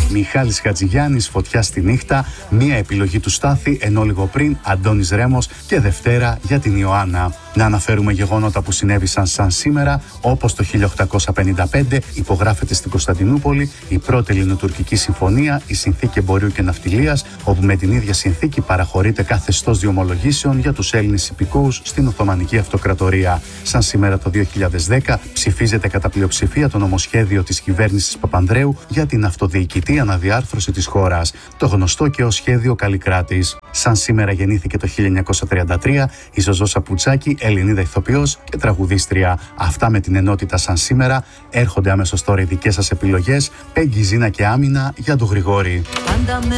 Μιχάλης Χατζηγιάννης, Φωτιά στη νύχτα, μία επιλογή του Στάθη, ενώ λίγο πριν Αντώνης Ρέμος και Δευτέρα για την Ιωάννα. Να αναφέρουμε γεγονότα που συνέβησαν σαν σήμερα, όπως το 1855 υπογράφεται στην Κωνσταντινούπολη η πρώτη Ελληνοτουρκική συμφωνία, η Συνθήκη Εμπορίου και Ναυτιλίας, όπου με την ίδια συνθήκη παραχωρείται καθεστώς διομολογήσεων για τους Έλληνες υπηκόους στην Οθωμανική Αυτοκρατορία. Σαν σήμερα το 2010 ψηφίζεται κατά πλειοψηφία το νομοσχέδιο της κυβέρνησης Παπανδρέου για την αυτοδιοικητή αναδιάρθρωση της χώρας, το γνωστό και ως σχέδιο Καλλικράτης. Σαν σήμερα γεννήθηκε το 1933 η Ζωζό Σαπουτσάκη, Ελληνίδα ηθοποιός και τραγουδίστρια. Αυτά με την ενότητα σαν σήμερα. Έρχονται αμέσως τώρα οι δικές σας επιλογές. Πέγγι, Ζήνα και Άμυνα για τον Γρηγόρη.